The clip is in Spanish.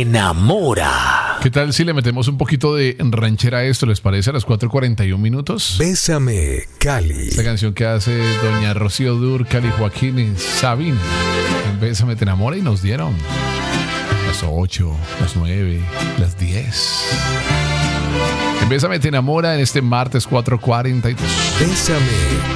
enamora. ¿Qué tal si le metemos un poquito de ranchera a esto? ¿Les parece? A las 4:41 minutos. Bésame, Cali. Esta canción que hace doña Rocío Dúrcal y Joaquín Sabina. Bésame, te enamora, y nos dieron las 8, las 9, las 10. Bésame, te enamora en este martes 4:42. Bésame,